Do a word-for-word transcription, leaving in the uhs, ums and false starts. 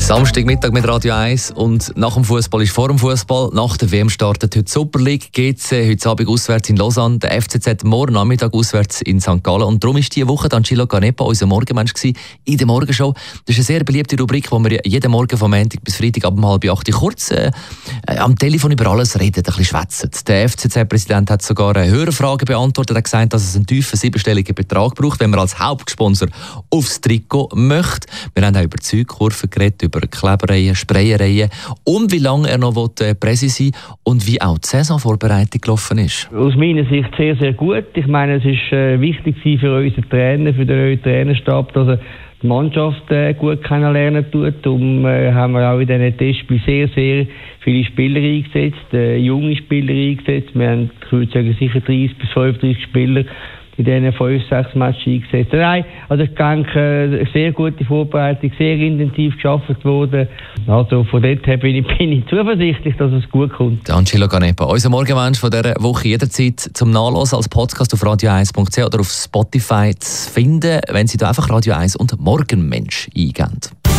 Samstagmittag mit Radio eins und nach dem Fußball ist vor dem Fußball. Nach der W M startet heute die Super League. G C heute Abend auswärts in Lausanne, der F C Z morgen Nachmittag auswärts in Sankt Gallen. Und darum war diese Woche Danilo Canepa unser Morgenmensch in der Morgenshow. Das ist eine sehr beliebte Rubrik, wo wir jeden Morgen von Montag bis Freitag ab um halb acht kurz äh, am Telefon über alles reden, ein bisschen schwätzen. Der F C Z-Präsident hat sogar eine Hörerfrage beantwortet. Er hat gesagt, dass es einen tiefen siebenstelligen Betrag braucht, wenn man als Hauptsponsor aufs Trikot möchte. Wir haben auch über Zeugkurven geredet, über Klebereien, Sprayereien und wie lange er noch will, äh, Präsi sein und wie auch die Saisonvorbereitung gelaufen ist. Aus meiner Sicht sehr, sehr gut. Ich meine, es ist äh, wichtig für unseren Trainer, für den neuen Trainerstab, dass er die Mannschaft äh, gut kennenlernen tut. Darum äh, haben wir auch in diesen Testspielen sehr, sehr viele Spieler eingesetzt, äh, junge Spieler eingesetzt. Wir haben, ich würde sagen, sicher dreißig bis fünfunddreißig Spieler in diesen fünf, sechs Matches eingesetzt. Nein, also ich denke, eine sehr gute Vorbereitung, sehr intensiv gearbeitet worden. Also von dort her bin ich, bin ich zuversichtlich, dass es gut kommt. Danilo Canepa, unser Morgenmensch von dieser Woche jederzeit zum Nachlesen als Podcast auf radio eins punkt c h oder auf Spotify zu finden, wenn Sie da einfach Radio eins und Morgenmensch eingeben.